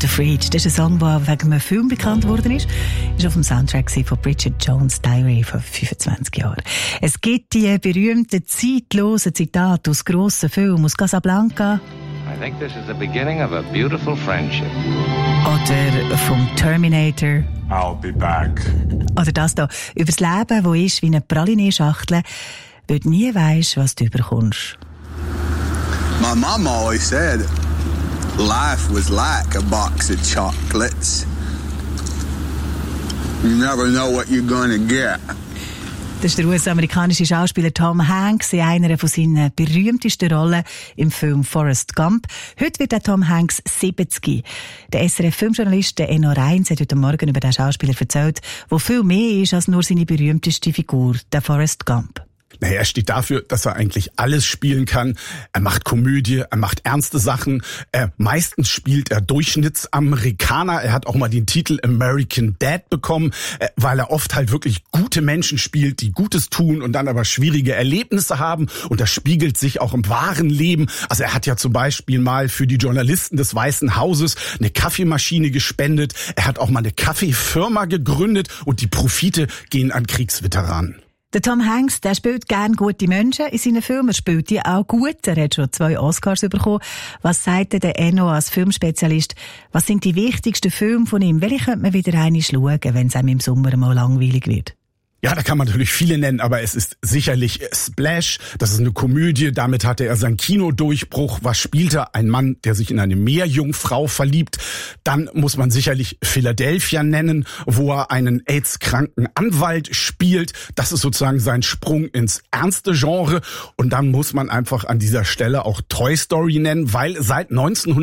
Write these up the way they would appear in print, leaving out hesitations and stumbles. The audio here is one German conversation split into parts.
The Fridge, das ist ein Song, der wegen einem Film bekannt worden ist. Ist auf dem Soundtrack von Bridget Jones' Diary vor 25 Jahren. Es gibt die berühmten, zeitlosen Zitate aus grossen Filmen, aus Casablanca. I think this is the beginning of a beautiful friendship. Oder vom Terminator. I'll be back. Oder das hier, über das Leben, das ist wie eine Praline-Schachtel, weil du nie weisst, was du überkommst. My mom always said, life was like a box of chocolates. You never know what you're gonna get. Das ist der US-amerikanische Schauspieler Tom Hanks in einer von seinen berühmtesten Rollen im Film Forrest Gump. Heute wird der Tom Hanks 70. Der SRF-Filmjournalist Enno Reins hat heute Morgen über den Schauspieler erzählt, der viel mehr ist als nur seine berühmteste Figur, der Forrest Gump. Naja, er steht dafür, dass er eigentlich alles spielen kann. Er macht Komödie, er macht ernste Sachen. Meistens spielt er Durchschnittsamerikaner. Er hat auch mal den Titel American Dad bekommen, weil er oft halt wirklich gute Menschen spielt, die Gutes tun und dann aber schwierige Erlebnisse haben. Und das spiegelt sich auch im wahren Leben. Also er hat ja zum Beispiel mal für die Journalisten des Weißen Hauses eine Kaffeemaschine gespendet. Er hat auch mal eine Kaffeefirma gegründet und die Profite gehen an Kriegsveteranen. Der Tom Hanks, der spielt gerne gute Menschen in seinen Filmen. Er spielt die auch gut. Er hat schon 2 Oscars bekommen. Was sagt der Enno als Filmspezialist? Was sind die wichtigsten Filme von ihm? Welche könnte man wieder einmal schauen, wenn es einem im Sommer mal langweilig wird? Ja, da kann man natürlich viele nennen, aber es ist sicherlich Splash. Das ist eine Komödie. Damit hatte er seinen Kinodurchbruch. Was spielt er? Ein Mann, der sich in eine Meerjungfrau verliebt. Dann muss man sicherlich Philadelphia nennen, wo er einen AIDS-kranken Anwalt spielt. Das ist sozusagen sein Sprung ins ernste Genre. Und dann muss man einfach an dieser Stelle auch Toy Story nennen, weil seit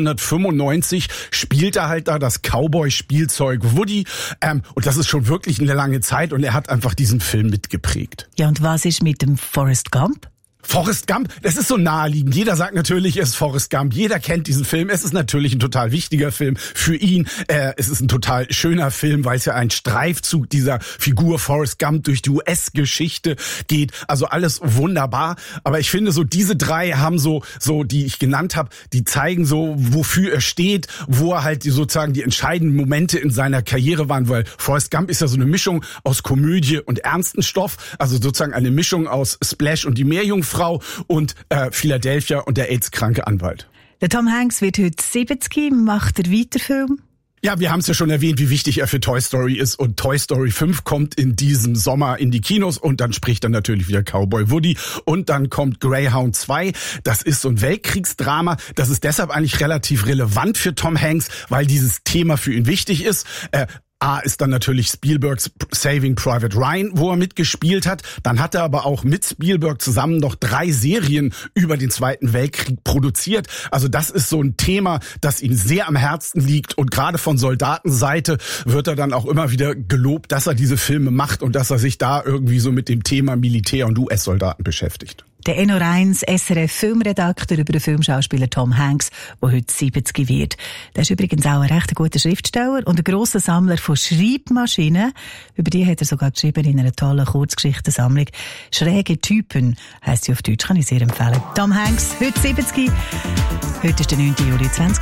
1995 spielt er halt da das Cowboy-Spielzeug Woody. Und das ist schon wirklich eine lange Zeit. Und er hat einfach diesen Film mitgeprägt. Ja, und was ist mit dem Forrest Gump? Forrest Gump, das ist so naheliegend. Jeder sagt natürlich, es ist Forrest Gump. Jeder kennt diesen Film. Es ist natürlich ein total wichtiger Film für ihn. Es ist ein total schöner Film, weil es ja ein Streifzug dieser Figur Forrest Gump durch die US-Geschichte geht. Also alles wunderbar. Aber ich finde so, diese 3 haben so, die ich genannt habe, die zeigen so, wofür er steht, wo er halt sozusagen die entscheidenden Momente in seiner Karriere waren, weil Forrest Gump ist ja so eine Mischung aus Komödie und ernsten Stoff. Also sozusagen eine Mischung aus Splash und die Meerjungfrau und Philadelphia und der AIDS-kranke Anwalt. Der Tom Hanks wird heute 70. Macht er weiter Film? Ja, wir haben es ja schon erwähnt, wie wichtig er für Toy Story ist. Und Toy Story 5 kommt in diesem Sommer in die Kinos. Und dann spricht dann natürlich wieder Cowboy Woody. Und dann kommt Greyhound 2. Das ist so ein Weltkriegsdrama. Das ist deshalb eigentlich relativ relevant für Tom Hanks, weil dieses Thema für ihn wichtig ist. A ist dann natürlich Spielbergs Saving Private Ryan, wo er mitgespielt hat. Dann hat er aber auch mit Spielberg zusammen noch 3 Serien über den Zweiten Weltkrieg produziert. Also das ist so ein Thema, das ihm sehr am Herzen liegt. Und gerade von Soldatenseite wird er dann auch immer wieder gelobt, dass er diese Filme macht und dass er sich da irgendwie so mit dem Thema Militär und US-Soldaten beschäftigt. Der Enno Reins, SRF-Filmredakteur über den Filmschauspieler Tom Hanks, der heute 70 wird. Der ist übrigens auch ein recht guter Schriftsteller und ein grosser Sammler von Schreibmaschinen. Über die hat er sogar geschrieben in einer tollen Kurzgeschichtensammlung. «Schräge Typen» heisst sie auf Deutsch, kann ich sehr empfehlen. Tom Hanks, heute 70. Heute ist der 9. Juli 2020.